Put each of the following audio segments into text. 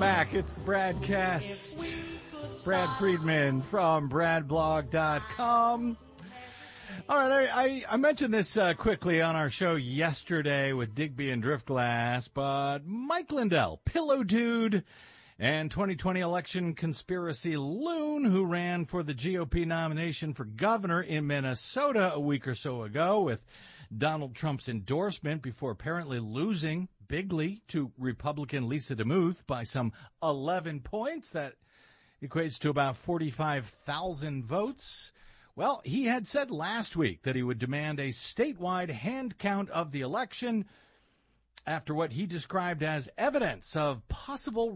back. It's the Bradcast. Brad Friedman from BradBlog.com. All right, I mentioned this quickly on our show yesterday with Digby and Driftglass, but Mike Lindell, Pillow Dude, and 2020 election conspiracy loon who ran for the GOP nomination for governor in Minnesota a week or so ago with Donald Trump's endorsement before apparently losing bigly to Republican Lisa DeMuth by some 11 points. That equates to about 45,000 votes. Well, he had said last week that he would demand a statewide hand count of the election after what he described as evidence of possible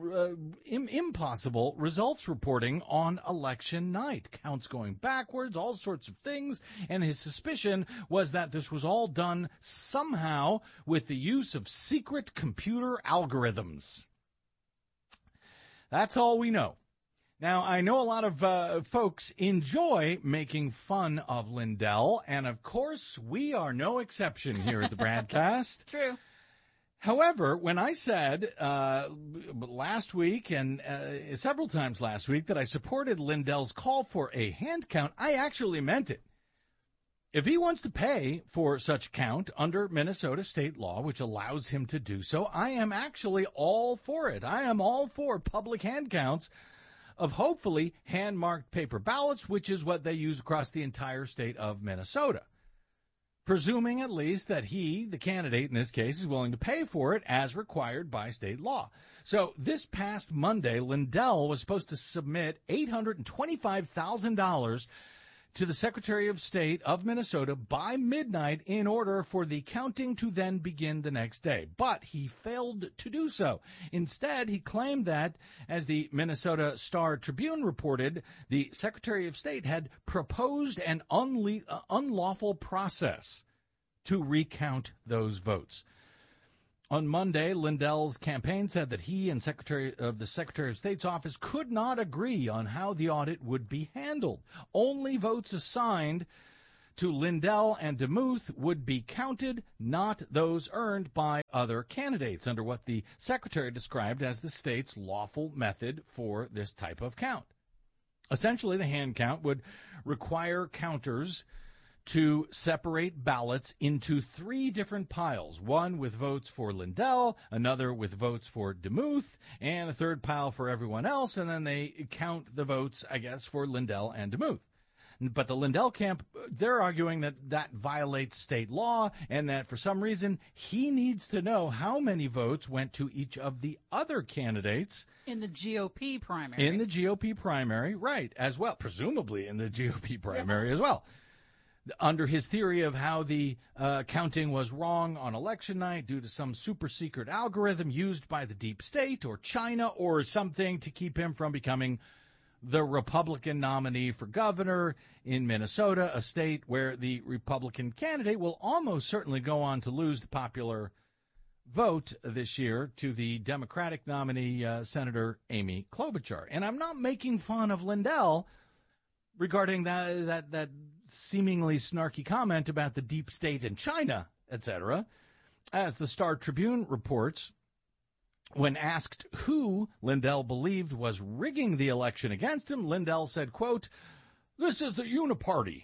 impossible results reporting on election night. Counts going backwards, all sorts of things, and his suspicion was that this was all done somehow with the use of secret computer algorithms. That's all we know. Now, I know a lot of folks enjoy making fun of Lindell, and of course, we are no exception here at the Bradcast. True. However, when I said last week and several times last week that I supported Lindell's call for a hand count, I actually meant it. If he wants to pay for such a count under Minnesota state law, which allows him to do so, I am actually all for it. I am all for public hand counts of hopefully hand-marked paper ballots, which is what they use across the entire state of Minnesota, presuming at least that he, the candidate in this case, is willing to pay for it as required by state law. So this past Monday, Lindell was supposed to submit $825,000 to the Secretary of State of Minnesota by midnight in order for the counting to then begin the next day. But he failed to do so. Instead, he claimed that, as the Minnesota Star Tribune reported, the Secretary of State had proposed an unlawful process to recount those votes. On Monday, Lindell's campaign said that he and the Secretary of State's office could not agree on how the audit would be handled. Only votes assigned to Lindell and DeMuth would be counted, not those earned by other candidates, under what the Secretary described as the state's lawful method for this type of count. Essentially, the hand count would require counters to separate ballots into three different piles, one with votes for Lindell, another with votes for DeMuth, and a third pile for everyone else, and then they count the votes, I guess, for Lindell and DeMuth. But the Lindell camp, they're arguing that that violates state law and that for some reason he needs to know how many votes went to each of the other candidates. In the GOP primary. In the GOP primary, right, as well, presumably in the GOP primary as well. Under his theory of how the counting was wrong on election night due to some super secret algorithm used by the deep state or China or something to keep him from becoming the Republican nominee for governor in Minnesota, a state where the Republican candidate will almost certainly go on to lose the popular vote this year to the Democratic nominee, Senator Amy Klobuchar. And I'm not making fun of Lindell regarding that seemingly snarky comment about the deep state in China, etc. As the Star Tribune reports, when asked who Lindell believed was rigging the election against him, Lindell said, quote, "This is the uniparty,"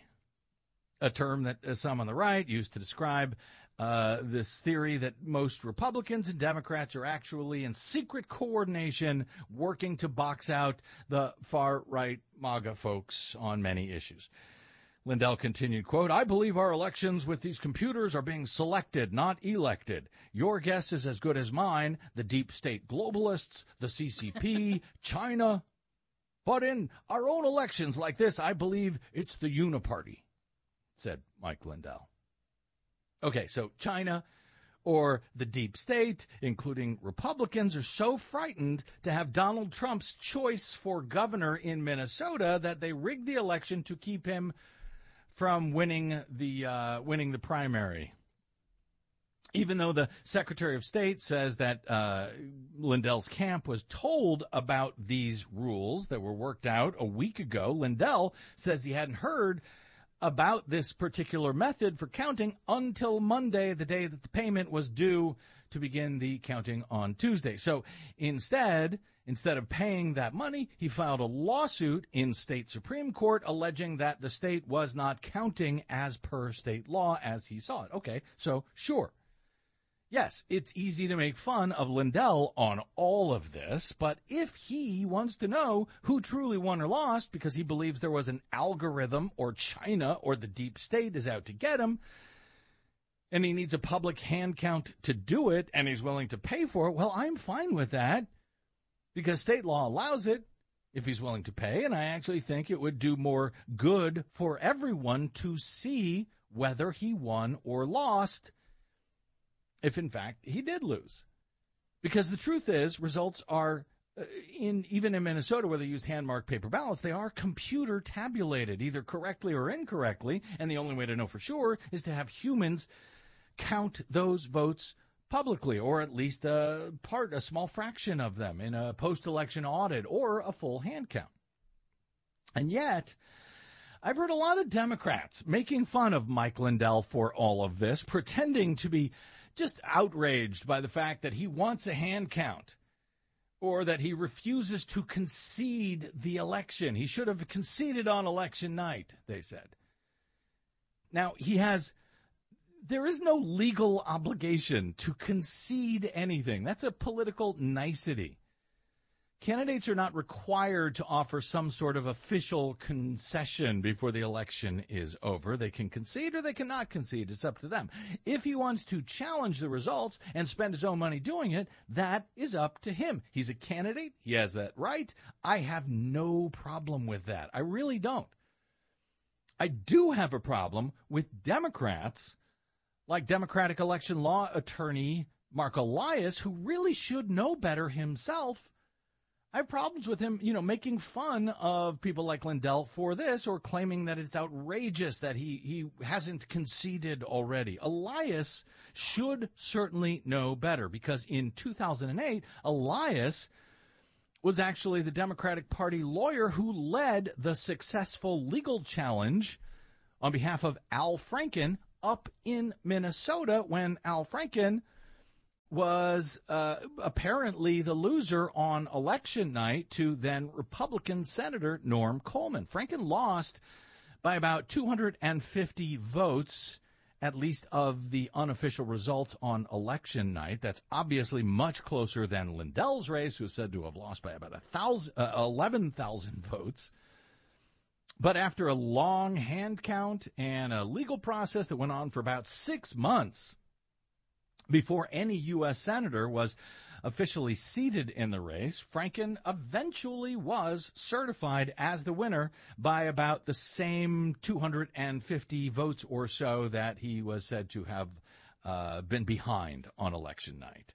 a term that some on the right used to describe this theory that most Republicans and Democrats are actually in secret coordination working to box out the far-right MAGA folks on many issues. Lindell continued, quote, "I believe our elections with these computers are being selected, not elected. Your guess is as good as mine. The deep state globalists, the CCP, China. But in our own elections like this, I believe it's the uniparty," said Mike Lindell. Okay, so China or the deep state, including Republicans, are so frightened to have Donald Trump's choice for governor in Minnesota that they rigged the election to keep him from winning the primary. Even though the Secretary of State says that Lindell's camp was told about these rules that were worked out a week ago, Lindell says he hadn't heard about this particular method for counting until Monday, the day that the payment was due to begin the counting on Tuesday. So instead of paying that money, he filed a lawsuit in state Supreme Court alleging that the state was not counting as per state law as he saw it. Okay, so sure. Yes, it's easy to make fun of Lindell on all of this, but if he wants to know who truly won or lost because he believes there was an algorithm or China or the deep state is out to get him, and he needs a public hand count to do it, and he's willing to pay for it, well, I'm fine with that because state law allows it if he's willing to pay, and I actually think it would do more good for everyone to see whether he won or lost if, in fact, he did lose. Because the truth is, results are, even in Minnesota where they used hand-marked paper ballots, they are computer tabulated, either correctly or incorrectly, and the only way to know for sure is to have humans count those votes publicly, or at least a small fraction of them in a post-election audit or a full hand count. And yet, I've heard a lot of Democrats making fun of Mike Lindell for all of this, pretending to be just outraged by the fact that he wants a hand count or that he refuses to concede the election. He should have conceded on election night, they said. Now, there is no legal obligation to concede anything. That's a political nicety. Candidates are not required to offer some sort of official concession before the election is over. They can concede or they cannot concede. It's up to them. If he wants to challenge the results and spend his own money doing it, that is up to him. He's a candidate. He has that right. I have no problem with that. I really don't. I do have a problem with Democrats like Democratic election law attorney Mark Elias, who really should know better himself. I have problems with him, making fun of people like Lindell for this or claiming that it's outrageous that he hasn't conceded already. Elias should certainly know better because in 2008, Elias was actually the Democratic Party lawyer who led the successful legal challenge on behalf of Al Franken up in Minnesota when Al Franken was apparently the loser on election night to then Republican Senator Norm Coleman. Franken lost by about 250 votes, at least of the unofficial results on election night. That's obviously much closer than Lindell's race, who is said to have lost by about 11,000 votes. But after a long hand count and a legal process that went on for about 6 months, before any U.S. senator was officially seated in the race, Franken eventually was certified as the winner by about the same 250 votes or so that he was said to have been behind on election night.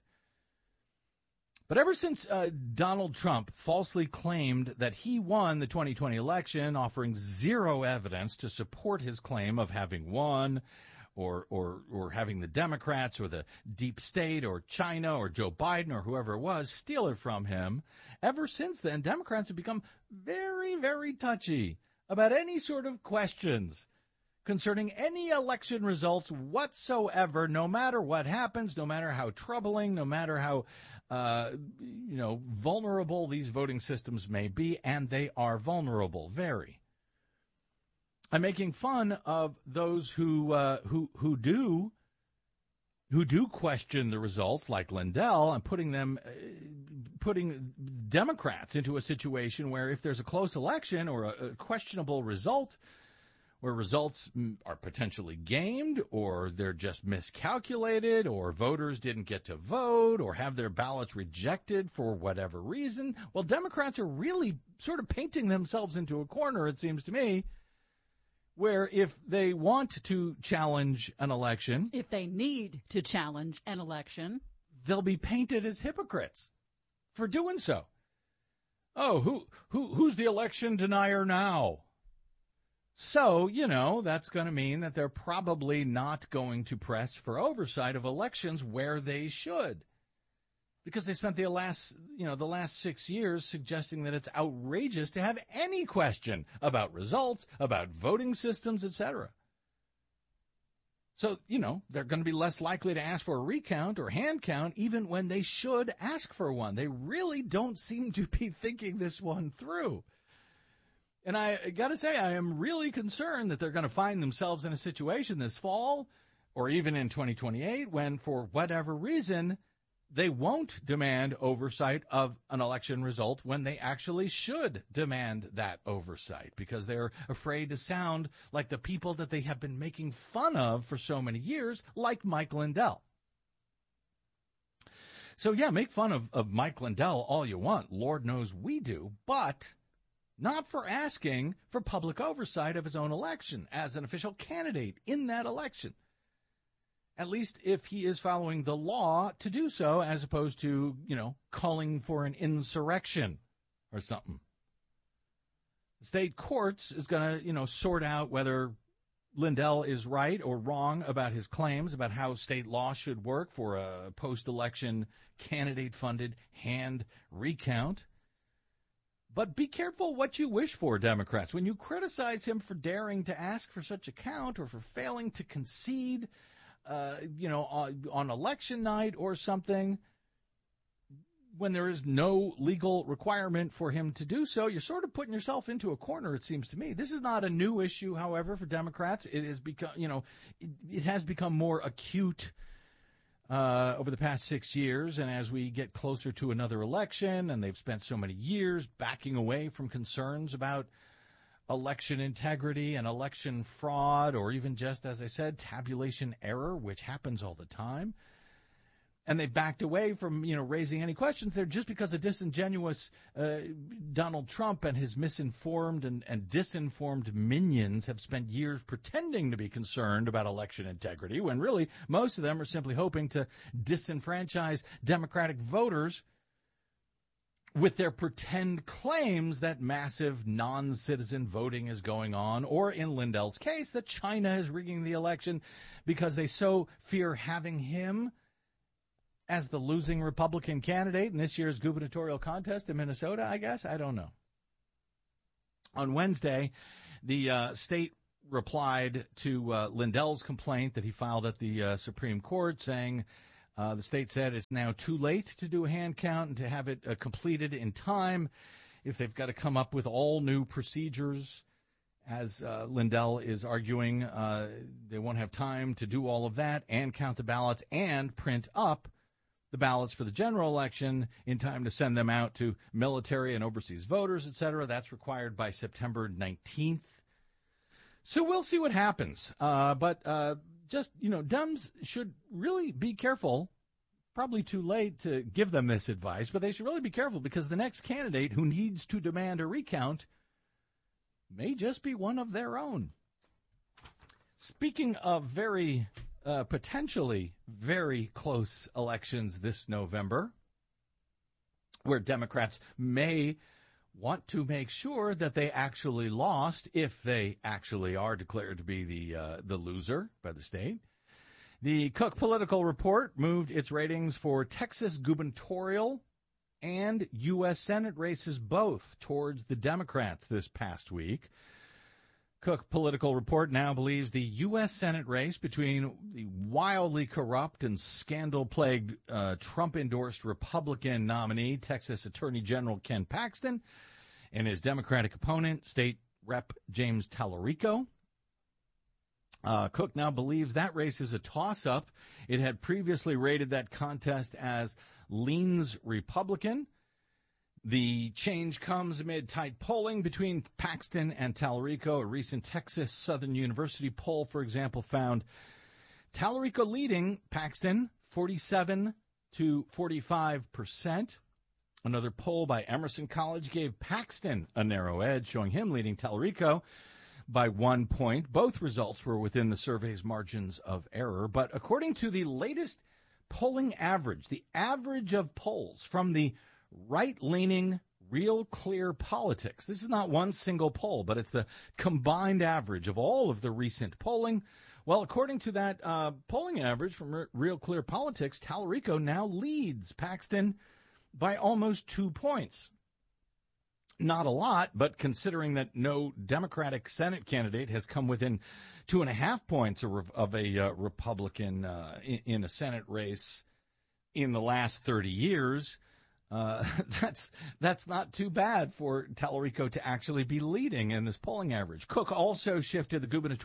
But ever since Donald Trump falsely claimed that he won the 2020 election, offering zero evidence to support his claim of having won, or having the Democrats or the deep state or China or Joe Biden or whoever it was steal it from him, ever since then, Democrats have become very, very touchy about any sort of questions concerning any election results whatsoever, no matter what happens, no matter how troubling, no matter how vulnerable these voting systems may be, and they are vulnerable, very. I'm making fun of those who do question the results, like Lindell, and putting Democrats into a situation where if there's a close election or a questionable result, where results are potentially gamed, or they're just miscalculated, or voters didn't get to vote, or have their ballots rejected for whatever reason, well, Democrats are really sort of painting themselves into a corner, it seems to me, where if they want to challenge an election, if they need to challenge an election, they'll be painted as hypocrites for doing so. Oh, who's the election denier now? So, that's going to mean that they're probably not going to press for oversight of elections where they should. Because they spent the last 6 years suggesting that it's outrageous to have any question about results, about voting systems, etc. So, they're going to be less likely to ask for a recount or hand count even when they should ask for one. They really don't seem to be thinking this one through. And I got to say, I am really concerned that they're going to find themselves in a situation this fall or even in 2028 when, for whatever reason, they won't demand oversight of an election result when they actually should demand that oversight because they're afraid to sound like the people that they have been making fun of for so many years, like Mike Lindell. So, yeah, make fun of Mike Lindell all you want. Lord knows we do, but not for asking for public oversight of his own election as an official candidate in that election. At least if he is following the law to do so, as opposed to, calling for an insurrection or something. The state courts is going to, sort out whether Lindell is right or wrong about his claims about how state law should work for a post-election candidate-funded hand recount. But be careful what you wish for, Democrats. When you criticize him for daring to ask for such a count or for failing to concede on election night or something, when there is no legal requirement for him to do so, you're sort of putting yourself into a corner, it seems to me. This is not a new issue, however, for Democrats. It has become, it has become more acute over the past 6 years. And as we get closer to another election, and they've spent so many years backing away from concerns about election integrity and election fraud, or even just, as I said, tabulation error, which happens all the time. And they backed away from, raising any questions there just because of disingenuous Donald Trump and his misinformed and disinformed minions have spent years pretending to be concerned about election integrity when really most of them are simply hoping to disenfranchise Democratic voters with their pretend claims that massive non-citizen voting is going on, or in Lindell's case, that China is rigging the election because they so fear having him as the losing Republican candidate in this year's gubernatorial contest in Minnesota, I guess. I don't know. On Wednesday, the state replied to Lindell's complaint that he filed at the Supreme Court, saying the state said it's now too late to do a hand count and to have it completed in time if they've got to come up with all new procedures. As Lindell is arguing, they won't have time to do all of that and count the ballots and print up the ballots for the general election in time to send them out to military and overseas voters, et cetera. That's required by September 19th. So we'll see what happens. But Dems should really be careful. Probably too late to give them this advice, but they should really be careful because the next candidate who needs to demand a recount may just be one of their own. Speaking of very potentially very close elections this November, where Democrats may want to make sure that they actually lost if they actually are declared to be the loser by the state. The Cook Political Report moved its ratings for Texas gubernatorial and U.S. Senate races both towards the Democrats this past week. Cook Political Report now believes the U.S. Senate race between the wildly corrupt and scandal-plagued Trump-endorsed Republican nominee, Texas Attorney General Ken Paxton, and his Democratic opponent, State Rep. James Tallarico. Cook now believes that race is a toss-up. It had previously rated that contest as leans Republican. The change comes amid tight polling between Paxton and Tallarico. A recent Texas Southern University poll, for example, found Tallarico leading Paxton 47 to 45%. Another poll by Emerson College gave Paxton a narrow edge, showing him leading Tallarico by 1 point. Both results were within the survey's margins of error. But according to the latest polling average, the average of polls from the right-leaning Real Clear Politics. This is not one single poll, but it's the combined average of all of the recent polling. Well, according to that polling average from Real Clear Politics, Tallarico now leads Paxton by almost 2 points. Not a lot, but considering that no Democratic Senate candidate has come within 2.5 points of a Republican in a Senate race in the last 30 years, that's not too bad for Tallarico to actually be leading in this polling average. Cook also shifted the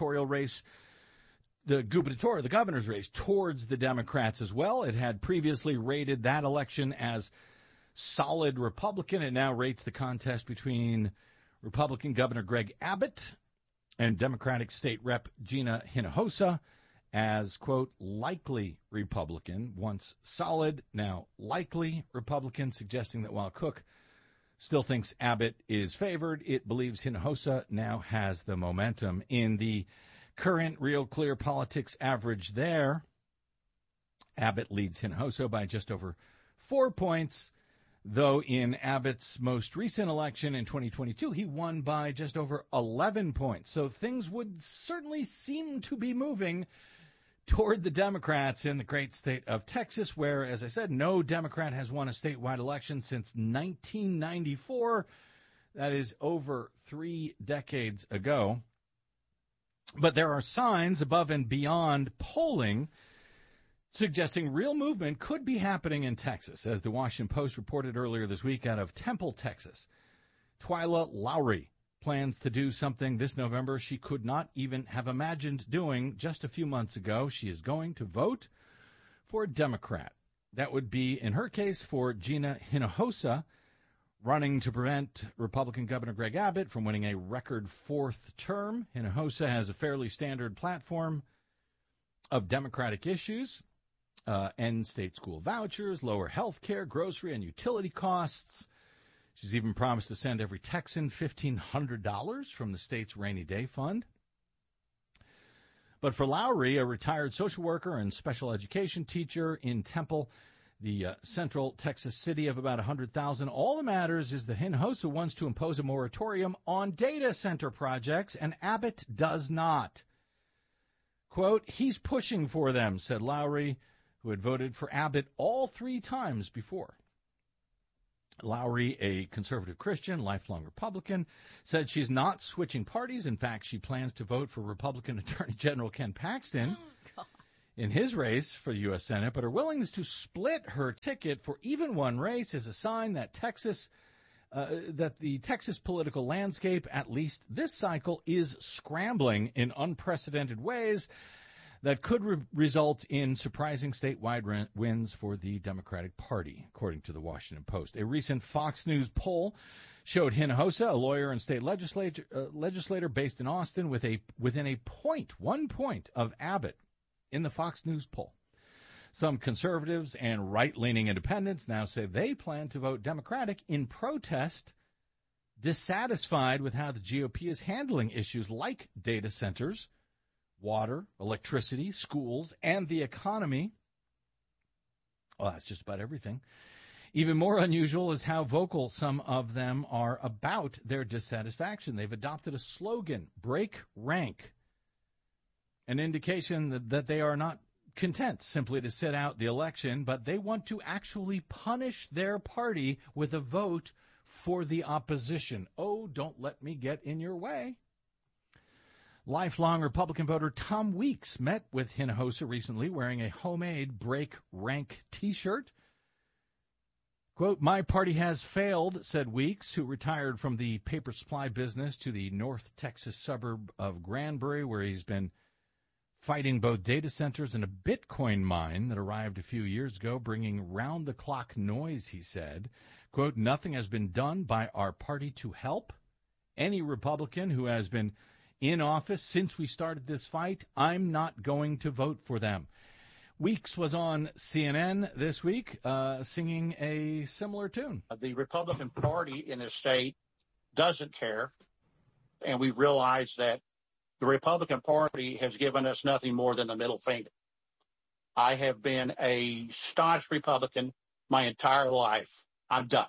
governor's race towards the Democrats as well. It had previously rated that election as solid Republican. It now rates the contest between Republican Governor Greg Abbott and Democratic State Rep Gina Hinojosa as, quote, likely Republican. Once solid, now likely Republican, suggesting that while Cook still thinks Abbott is favored, it believes Hinojosa now has the momentum. In the current Real Clear Politics average there, Abbott leads Hinojosa by just over 4 points, though in Abbott's most recent election in 2022, he won by just over 11 points. So things would certainly seem to be moving toward the Democrats in the great state of Texas, where, as I said, no Democrat has won a statewide election since 1994. That is over 3 decades ago. But there are signs above and beyond polling suggesting real movement could be happening in Texas, as the Washington Post reported earlier this week out of Temple, Texas. Twyla Lowry plans to do something this November she could not even have imagined doing just a few months ago. She is going to vote for a Democrat. That would be, in her case, for Gina Hinojosa, running to prevent Republican Governor Greg Abbott from winning a record 4th term. Hinojosa has a fairly standard platform of Democratic issues. End state school vouchers, lower health care, grocery and utility costs. She's even promised to send every Texan $1,500 from the state's rainy day fund. But for Lowry, a retired social worker and special education teacher in Temple, the central Texas city of about 100,000, all that matters is that Hinojosa wants to impose a moratorium on data center projects, and Abbott does not. Quote, he's pushing for them, said Lowry, who had voted for Abbott all 3 times before. Lowry, a conservative Christian, lifelong Republican, said she's not switching parties. In fact, she plans to vote for Republican Attorney General Ken Paxton in his race for the U.S. Senate, but her willingness to split her ticket for even one race is a sign that the Texas political landscape, at least this cycle, is scrambling in unprecedented ways that could result in surprising statewide wins for the Democratic Party, according to the Washington Post. A recent Fox News poll showed Hinojosa, a lawyer and state legislator based in Austin, within 1 point of Abbott in the Fox News poll. Some conservatives and right-leaning independents now say they plan to vote Democratic in protest, dissatisfied with how the GOP is handling issues like data centers, water, electricity, schools, and the economy. Well, that's just about everything. Even more unusual is how vocal some of them are about their dissatisfaction. They've adopted a slogan, break rank, an indication that they are not content simply to sit out the election, but they want to actually punish their party with a vote for the opposition. Oh, don't let me get in your way. Lifelong Republican voter Tom Weeks met with Hinojosa recently wearing a homemade break rank T-shirt. Quote, my party has failed, said Weeks, who retired from the paper supply business to the North Texas suburb of Granbury, where he's been fighting both data centers and a Bitcoin mine that arrived a few years ago, bringing round-the-clock noise, he said. Quote, nothing has been done by our party to help any Republican who has been in office since we started this fight. I'm not going to vote for them. Weeks was on CNN this week singing a similar tune. The Republican Party in this state doesn't care, and we realize that the Republican Party has given us nothing more than the middle finger. I have been a staunch Republican my entire life. I'm done.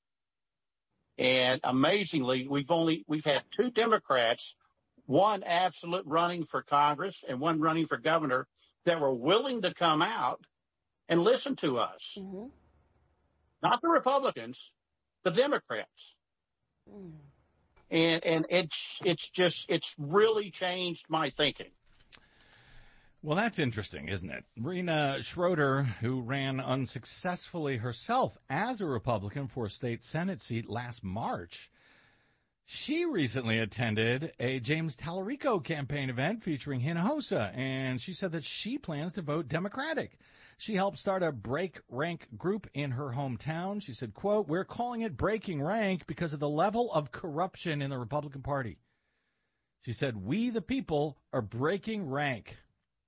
And amazingly, we've had 2 Democrats, one absolute running for Congress and one running for governor, that were willing to come out and listen to us. Mm-hmm. Not the Republicans, the Democrats. And it's really changed my thinking. Well, that's interesting, isn't it? Rena Schroeder, who ran unsuccessfully herself as a Republican for a state Senate seat last March, she recently attended a James Tallarico campaign event featuring Hinojosa, and she said that she plans to vote Democratic. She helped start a break rank group in her hometown. She said, quote, "We're calling it breaking rank because of the level of corruption in the Republican Party." She said, "We, the people, are breaking rank."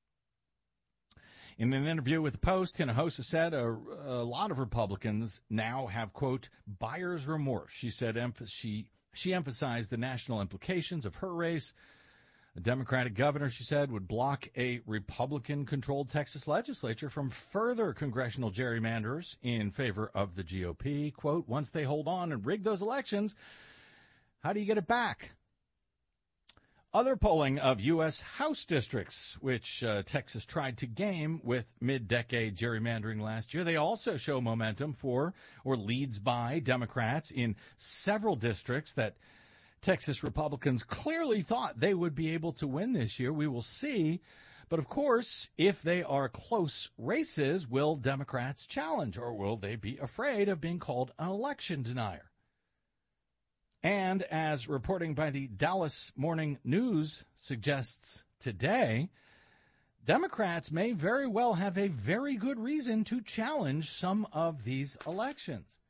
In an interview with the Post, Hinojosa said a lot of Republicans now have, quote, buyer's remorse. She said she emphasized the national implications of her race. A Democratic governor, she said, would block a Republican-controlled Texas legislature from further congressional gerrymanders in favor of the GOP. Quote, "Once they hold on and rig those elections, how do you get it back?" Other polling of U.S. House districts, which Texas tried to game with mid-decade gerrymandering last year, they also show momentum for or leads by Democrats in several districts that Texas Republicans clearly thought they would be able to win this year. We will see. But, of course, if they are close races, will Democrats challenge, or will they be afraid of being called an election denier? And as reporting by the Dallas Morning News suggests today, Democrats may very well have a very good reason to challenge some of these elections.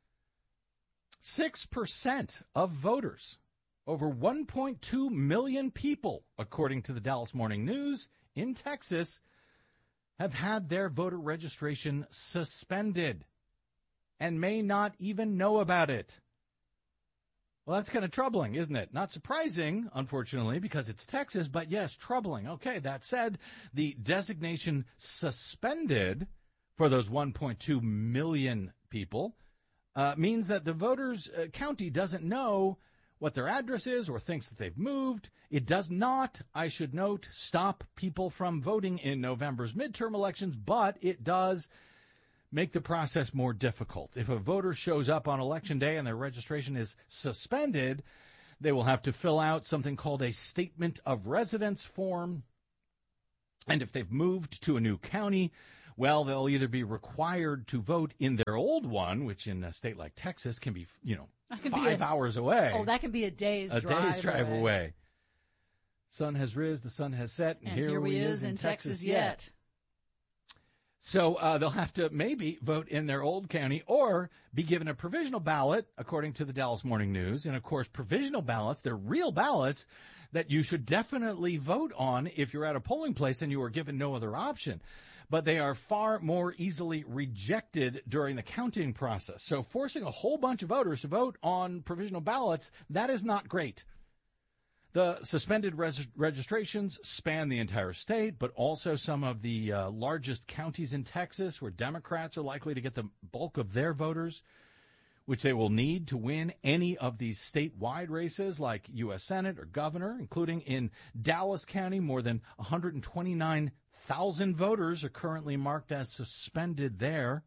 6% of voters, over 1.2 million people, according to the Dallas Morning News, in Texas, have had their voter registration suspended and may not even know about it. Well, that's kind of troubling, isn't it? Not surprising, unfortunately, because it's Texas, but yes, troubling. Okay, that said, the designation suspended for those 1.2 million people means that the voters' county doesn't know what their address is or thinks that they've moved. It does not, I should note, stop people from voting in November's midterm elections, but it does make the process more difficult. If a voter shows up on Election Day and their registration is suspended, they will have to fill out something called a Statement of Residence form. And if they've moved to a new county, well, they'll either be required to vote in their old one, which in a state like Texas can be, 5 hours away. Oh, that can be a day's drive. A day's drive away. Sun has risen, the sun has set, and here we is in Texas yet. So they'll have to maybe vote in their old county or be given a provisional ballot, according to the Dallas Morning News. And, of course, provisional ballots, they're real ballots that you should definitely vote on if you're at a polling place and you are given no other option. But they are far more easily rejected during the counting process. So forcing a whole bunch of voters to vote on provisional ballots, that is not great. The suspended registrations span the entire state, but also some of the largest counties in Texas where Democrats are likely to get the bulk of their voters, which they will need to win any of these statewide races like U.S. Senate or governor, including in Dallas County. More than 129,000 voters are currently marked as suspended there.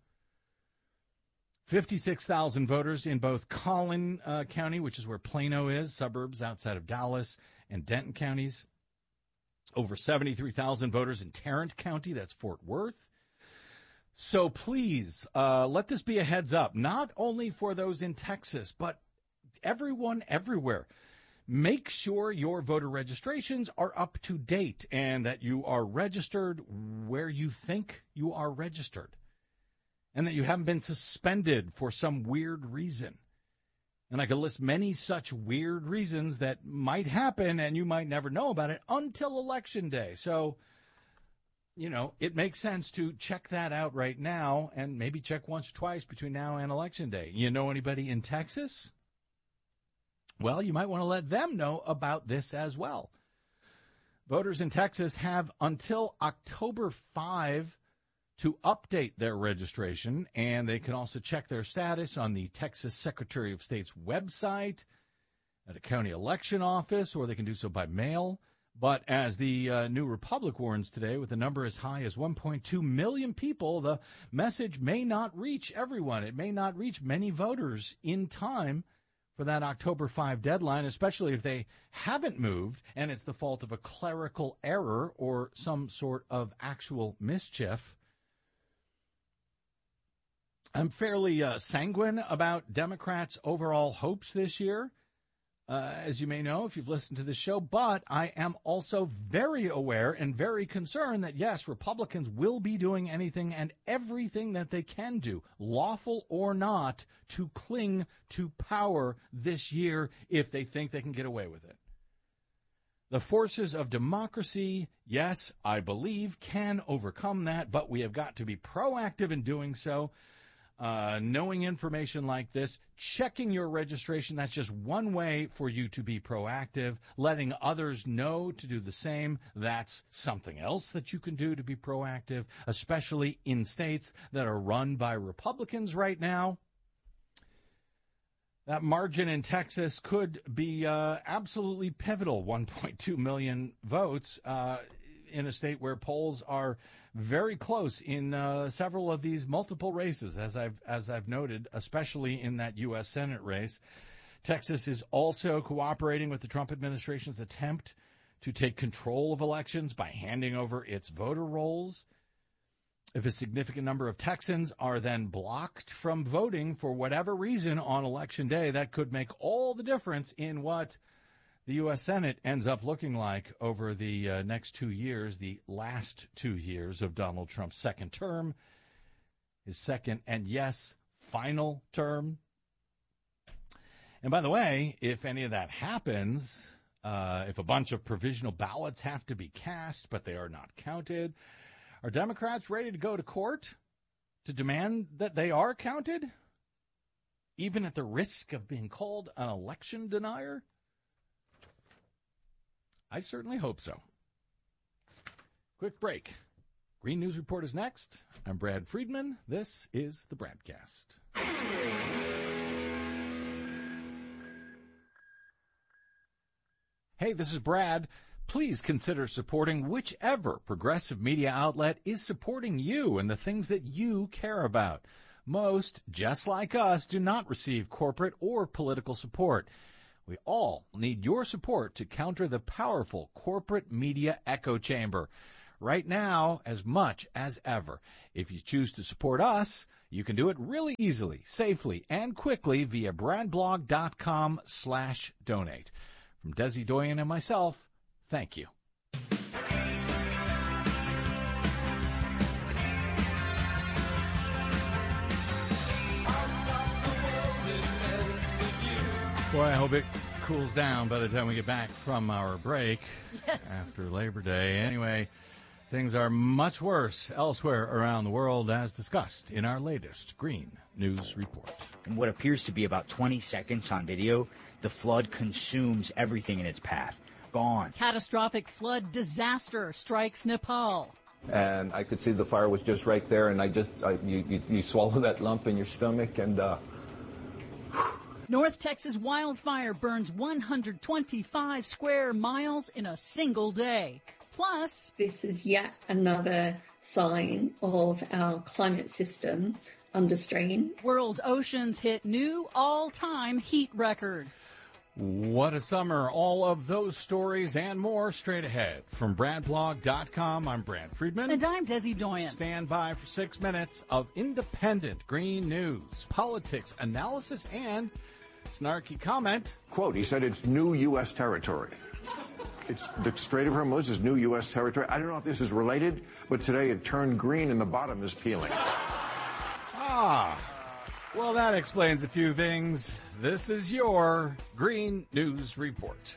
56,000 voters in both Collin County, which is where Plano is, suburbs outside of Dallas, and Denton counties. Over 73,000 voters in Tarrant County, that's Fort Worth. So please, let this be a heads up, not only for those in Texas, but everyone everywhere. Make sure your voter registrations are up to date and that you are registered where you think you are registered, and that you haven't been suspended for some weird reason. And I could list many such weird reasons that might happen, and you might never know about it until Election Day. So, it makes sense to check that out right now and maybe check once or twice between now and Election Day. You know anybody in Texas? Well, you might want to let them know about this as well. Voters in Texas have until October 5 to update their registration, and they can also check their status on the Texas Secretary of State's website, at a county election office, or they can do so by mail. But as the New Republic warns today, with a number as high as 1.2 million people, the message may not reach everyone. It may not reach many voters in time for for that October 5 deadline, especially if they haven't moved and it's the fault of a clerical error or some sort of actual mischief. I'm fairly sanguine about Democrats' overall hopes this year, as you may know if you've listened to the show, but I am also very aware and very concerned that, yes, Republicans will be doing anything and everything that they can do, lawful or not, to cling to power this year if they think they can get away with it. The forces of democracy, yes, I believe, can overcome that, but we have got to be proactive in doing so. Knowing information like this, checking your registration, that's just one way for you to be proactive. Letting others know to do the same, that's something else that you can do to be proactive, especially in states that are run by Republicans right now. That margin in Texas could be absolutely pivotal, 1.2 million votes in a state where polls are very close in several of these multiple races, as I've noted, especially in that U.S. Senate race. Texas is also cooperating with the Trump administration's attempt to take control of elections by handing over its voter rolls. If a significant number of Texans are then blocked from voting for whatever reason on Election Day, that could make all the difference in what the U.S. Senate ends up looking like over the next 2 years, the last 2 years of Donald Trump's second term, his second and, yes, final term. And by the way, if any of that happens, if a bunch of provisional ballots have to be cast but they are not counted, are Democrats ready to go to court to demand that they are counted, even at the risk of being called an election denier? I certainly hope so. Quick break. Green News Report is next. I'm Brad Friedman. This is the Bradcast. Hey, this is Brad. Please consider supporting whichever progressive media outlet is supporting you and the things that you care about. Most, just like us, do not receive corporate or political support. We all need your support to counter the powerful corporate media echo chamber. Right now, as much as ever. If you choose to support us, you can do it really easily, safely, and quickly via bradblog.com/donate. From Desi Doyen and myself, thank you. Boy, I hope it cools down by the time we get back from our break after Labor Day. Anyway, things are much worse elsewhere around the world, as discussed in our latest Green News Report. In what appears to be about 20 seconds on video, the flood consumes everything in its path. Gone. Catastrophic flood disaster strikes Nepal. And I could see the fire was just right there, and you swallow that lump in your stomach, and North Texas wildfire burns 125 square miles in a single day. Plus, this is yet another sign of our climate system under strain. World oceans hit new all-time heat record. What a summer. All of those stories and more straight ahead. From BradBlog.com, I'm Brad Friedman. And I'm Desi Doyen. Stand by for 6 minutes of independent green news, politics, analysis, and snarky comment. Quote, he said it's new U.S. territory. It's the Strait of Hormuz is new U.S. territory. I don't know if this is related, but today it turned green and the bottom is peeling. Well, that explains a few things. This is your Green News Report.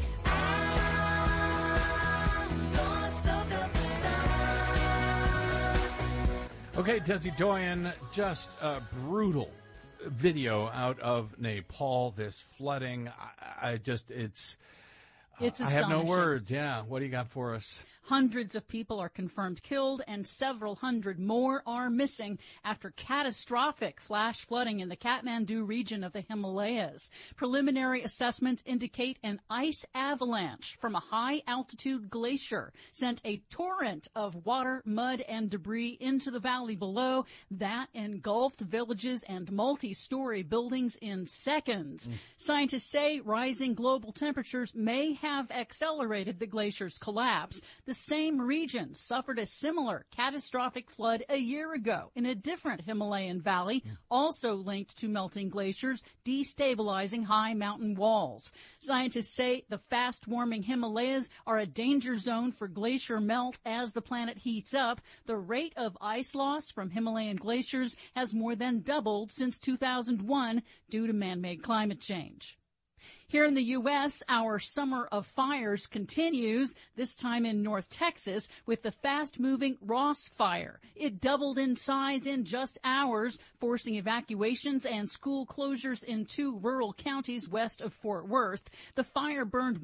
Okay, Desi Doyen, just a brutal video out of Nepal, this flooding. It's I have no astonishing. words. Yeah. What do you got for us? Hundreds of people are confirmed killed and several hundred more are missing after catastrophic flash flooding in the Kathmandu region of the Himalayas. Preliminary assessments indicate an ice avalanche from a high-altitude glacier sent a torrent of water, mud, and debris into the valley below that engulfed villages and multi-story buildings in seconds. Scientists say rising global temperatures may have accelerated the glacier's collapse. The same region suffered a similar catastrophic flood a year ago in a different Himalayan valley, also linked to melting glaciers, destabilizing high mountain walls. Scientists say the fast-warming Himalayas are a danger zone for glacier melt as the planet heats up. The rate of ice loss from Himalayan glaciers has more than doubled since 2001 due to man-made climate change. Here in the U.S., our summer of fires continues, this time in North Texas, with the fast-moving Ross Fire. It doubled in size in just hours, forcing evacuations and school closures in 2 rural counties west of Fort Worth. The fire burned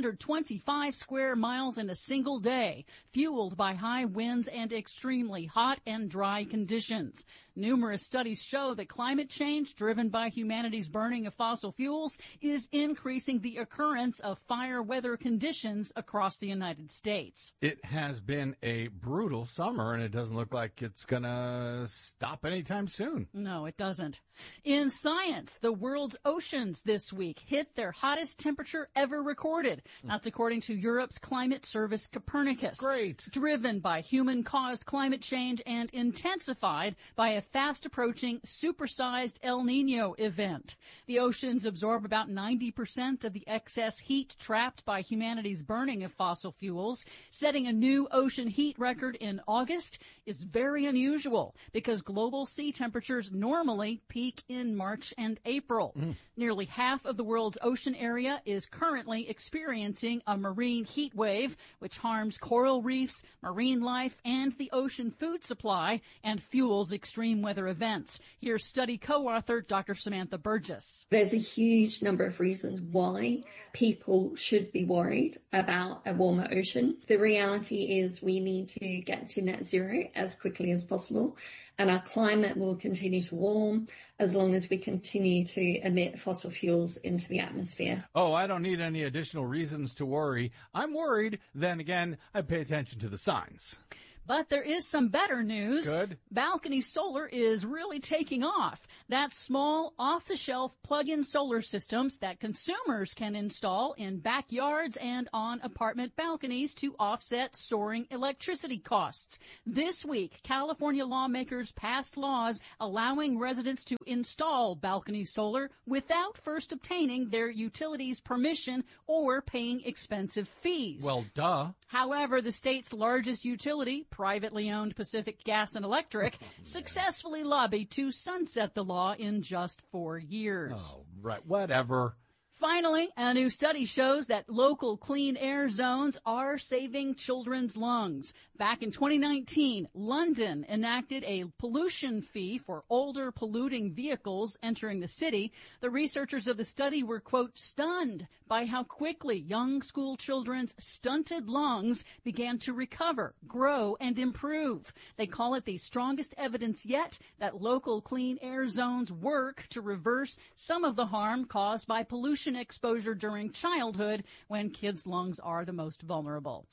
125 square miles in a single day, fueled by high winds and extremely hot and dry conditions. Numerous studies show that climate change, driven by humanity's burning of fossil fuels, is increasing the occurrence of fire weather conditions across the United States. It has been a brutal summer, and it doesn't look like it's going to stop anytime soon. No, it doesn't. In science, the world's oceans this week hit their hottest temperature ever recorded. That's according to Europe's climate service Copernicus. Great. Driven by human-caused climate change and intensified by a fast-approaching supersized El Nino event. The oceans absorb about 90% of the excess heat trapped by humanity's burning of fossil fuels. Setting a new ocean heat record in August is very unusual because global sea temperatures normally peak in March and April. Nearly half of the world's ocean area is currently experiencing a marine heat wave, which harms coral reefs, marine life, and the ocean food supply and fuels extreme weather events. Here's study co-author Dr. Samantha Burgess. There's a huge number of reasons why people should be worried about a warmer ocean. The reality is we need to get to net zero as quickly as possible, and our climate will continue to warm as long as we continue to emit fossil fuels into the atmosphere. Oh, I don't need any additional reasons to worry. I'm worried. Then again, I pay attention to the signs. But there is some better news. Good. Balcony Solar is really taking off. That's small, off-the-shelf plug-in solar systems that consumers can install in backyards and on apartment balconies to offset soaring electricity costs. This week, California lawmakers passed laws allowing residents to install balcony solar without first obtaining their utilities permission or paying expensive fees. Well, duh. However, the state's largest utility, privately owned Pacific Gas and Electric, successfully lobbied to sunset the law in just 4 years. Oh, right. Whatever. Finally, a new study shows that local clean air zones are saving children's lungs. Back in 2019, London enacted a pollution fee for older polluting vehicles entering the city. The researchers of the study were, quote, stunned by how quickly young school children's stunted lungs began to recover, grow, and improve. They call it the strongest evidence yet that local clean air zones work to reverse some of the harm caused by pollution exposure during childhood when kids' lungs are the most vulnerable.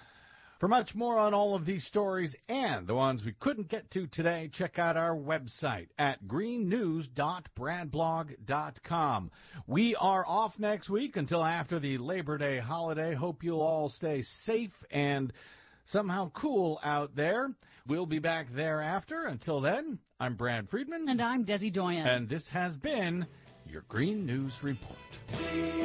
For much more on all of these stories and the ones we couldn't get to today, check out our website at greennews.bradblog.com. We are off next week until after the Labor Day holiday. Hope you'll all stay safe and somehow cool out there. We'll be back thereafter. Until then, I'm Brad Friedman. And I'm Desi Doyen. And this has been your Green News Report.